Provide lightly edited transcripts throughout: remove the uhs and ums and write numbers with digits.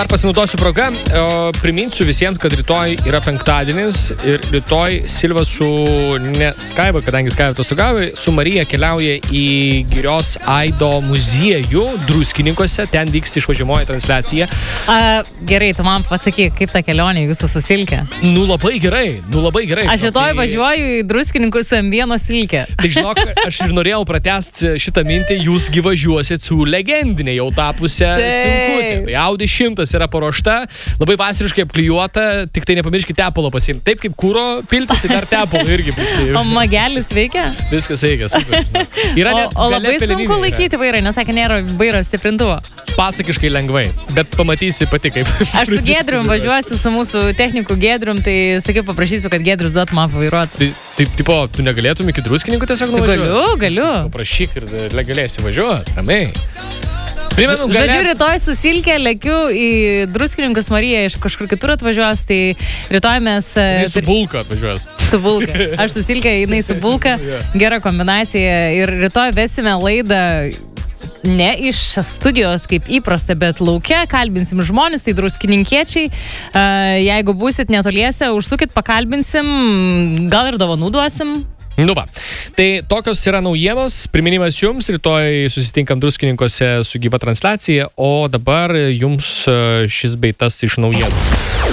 Ar pasinaudosiu progą, priminsiu visiems, kad rytoj yra penktadienis ir rytoj Silva su Skype, kadangi Skype atostogauja, su Marija keliauja į Girios Aido muziejų Druskininkuose, ten vyks išvažiuojamoji transliacija. Gerai, tu man pasakyk, kaip ta kelionė jūsų su Silke? Labai gerai. Aš rytoj važiuoju į Druskininkus su M1 Silke. Tai žinok, aš ir norėjau pratęsti šitą mintį, jūs gyvažiuosit su legendinė jau tapusią Simkutė. Tai Audi 100 yra paruošta, labai vasariškai apklijuota, tik tai nepamirškite tepalo pasiimti. Taip kaip kūro piltis, dar tepalo irgi pasiimti. O magelis veikia? Viskas veikia, super. O labai sunku laikyti vairą, nes sakė, nėra vairo stiprintuvo. Pasakiškai lengvai, bet pamatysi pati kaip. Aš su Giedrium važiuosiu, su mūsų techniku Giedrium, tai sakiau, paprašysiu, kad Giedrius duotų man vairuoti. Taip, tipo, tu negalėtum iki Druskininkų tiesiog nuvažiuoti? Galiu. Paprašyk ir galėsi važiuoti, ramiai. Primenu, žodžiu, rytoj su Silke lekiu į Druskininkus, Marija iš kažkur kitur atvažiuos, tai rytoj mes... Su Bulka atvažiuos. Su Bulka. Aš su Silke, jinai su Bulka. Gera kombinacija. Ir rytoj vesime laidą ne iš studijos kaip įprasta, bet lauke. Kalbinsim žmonės, tai druskininkiečiai. Jeigu būsit netoliese, užsukit, pakalbinsim, gal ir dovanų duosim. Nu va, tai tokios yra naujienos, priminimas jums, rytoj susitinkam Druskininkuose su gyva transliacija, o dabar jums šis beitas iš naujienų.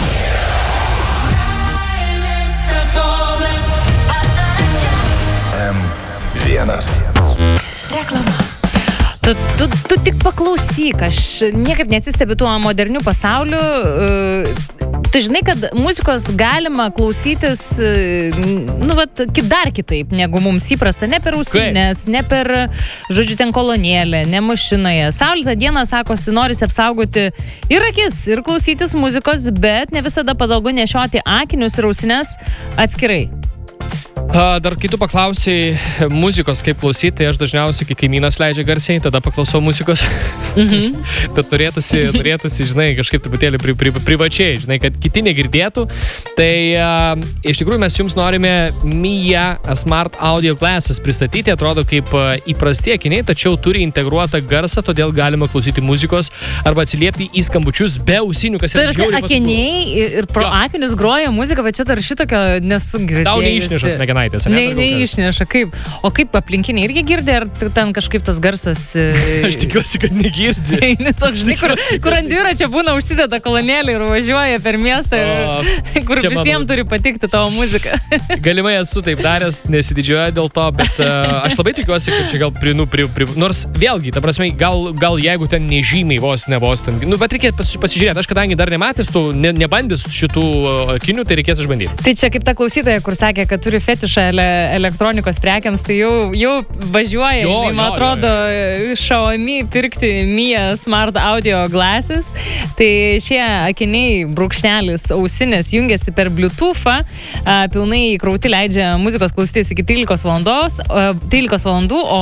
M1. Reklama. Tu tik paklausyk, aš niekaip neatsistebiu tuo moderniu pasauliu. Tu žinai, kad muzikos galima klausytis dar kitaip, negu mums įprasta. Ne per ausinės, ne per, žodžiu, ten kolonėlę, ne mašinoje. Saulėtą dieną, sakosi, norisi apsaugoti ir akis, ir klausytis muzikos, bet ne visada patogu nešioti akinius ir ausines atskirai. Dar kai tu paklausai muzikos, kaip klausyti, tai aš dažniausiai, kai kaimynas leidžia garsiai, tada paklausau muzikos. Bet norėtųsi, žinai, kažkaip truputėlį privačiai, žinai, kad kiti negirdėtų. Tai iš tikrųjų mes jums norime Mia Smart Audio Glasses pristatyti. Atrodo kaip įprasti akiniai, tačiau turi integruotą garsą, todėl galima klausyti muzikos arba atsiliepti į skambučius be ausinių, kas yra žiauriai patogu. Akiniai ir pro akinius groja muzika, bet čia dar šitokio nesu girdėjusi. Tau neišnešas Megenaitės, ne? Neišneša, kaip? O kaip aplinkiniai irgi girdė, ar ten kažkaip tas garsas... Aš tikiuosi, kad negirdė. Toks, žinai, kur ant dviračio būna užsideda kolonėlį ir važiuoja per miestą, kur visiems turi patikti tavo muzika. Galimai esu taip daręs, nesididžiuoju dėl to, bet aš labai tikiuosi, kad čia gal nors vėlgi, ta prasme, gal jeigu ten nežymiai vos ten. Bet reikės pasižiūrėti, aš kadangi dar nematęs, tu nebandys šitų akinių, tai reikės išbandyti. Tai čia kaip ta klausytoja, kur sakė, kad turi fetišą elektronikos prekiams, tai jau važiuoja, man atrodo, Xiaomi pirkti Mia Smart Audio Glasses. Tai šie akiniai, brūkšnelis, ausinės jungiasi per Bluetooth'ą, pilnai įkrauti leidžia muzikos klausytis iki 13 valandų, o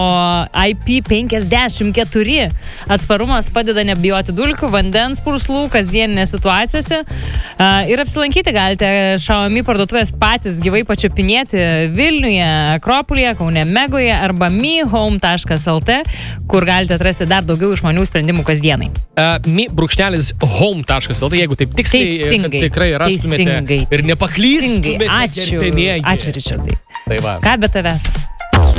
IP54 atsparumas padeda nebijoti dulkių, vandens, purslų, kasdieninės situacijose. Ir apsilankyti galite Xiaomi parduotuvės patys gyvai pačiupinėti Vilniuje, Akropolyje, Kaune, Megoje arba mihome.lt, kur galite atrasti dar daugiau išmanių sprendimų kasdienai. Mi.home.lt, jeigu taip tiksliai tikrai rastumėte ir nepaklystumėte. Ačiū, Richardai. Tai va. Ką be tavęs?